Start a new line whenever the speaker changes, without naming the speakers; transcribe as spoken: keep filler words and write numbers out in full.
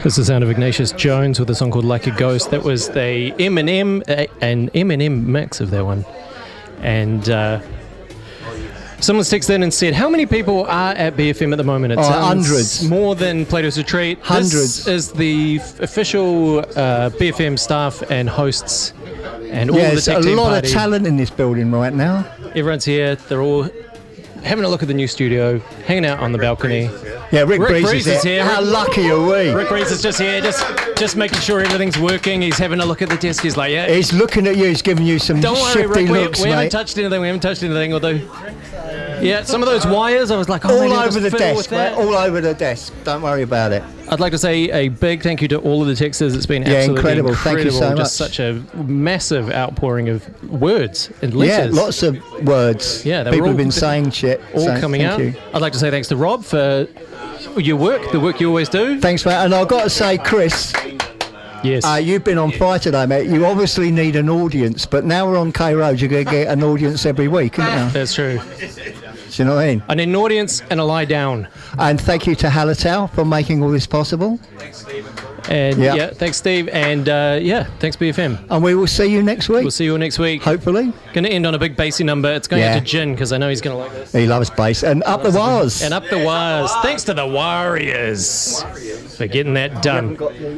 This is the sound of Ignatius Jones with a song called Like a Ghost. That was the Eminem, uh, an Eminem mix of that one. And uh, someone's texted in and said, how many people are at B F M at the moment? It
oh,
sounds
hundreds.
More than Plato's Retreat.
Hundreds.
This is the f- official uh, B F M staff and hosts and all
yeah,
of the tech
there's a
team
lot
party.
of talent in this building right now.
Everyone's here. They're all having a look at the new studio, hanging out on the balcony.
Yeah, Rick,
Rick
Breeze,
Breeze
is
is
here.
here.
How
Rick-
lucky are we?
Rick Reese is just here, just just making sure everything's working. He's having a look at the desk. He's like, yeah.
He's looking at you. He's giving you some
Don't worry,
shifty
Rick. We,
looks,
we haven't
mate.
touched anything. We haven't touched anything. Although, yeah, some of those wires, I was like, oh,
all
maybe I'll
over
just
the
fiddle with
desk, mate.
that.
All over the desk. Don't worry about it.
I'd like to say a big thank you to all of the texters. It's been
Yeah,
absolutely
incredible.
incredible.
Thank you so
Just
much.
such a massive outpouring of words and
Yeah,
letters.
lots of words.
Yeah, they were
people have
all-
been saying shit.
all
so
coming
thank
out.
You.
I'd like to say thanks to Rob for your work, the work you always do.
Thanks, mate. And I've got to say, Chris,
Yes.
uh, you've been on fire today, mate. You obviously need an audience, but now we're on K Road, you're going to get an audience every week, aren't you?
That's true.
Do you know what I mean?
I need an audience and a lie down.
And thank you to Hallertau for making all this possible.
And
Yeah.
yeah, thanks, Steve. And uh, yeah, thanks, B F M.
And we will see you next week,
We'll see you all next week.
hopefully.
Going to end on a big bassy number. It's going
Yeah.
out to Jin because I know he's going to like this.
He loves bass. And up the wires.
And up the wires. Thanks to the Warriors for getting that done.